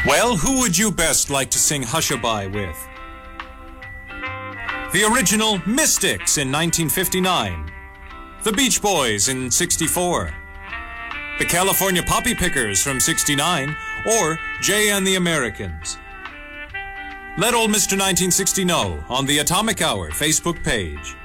Well, who would you best like to sing Hushabye with? The original Mystics in 1959. The Beach Boys in 64. The California Poppy Pickers from 69. Or Jay and the Americans. Let old Mr. 1960 know on the Atomic Hour Facebook page.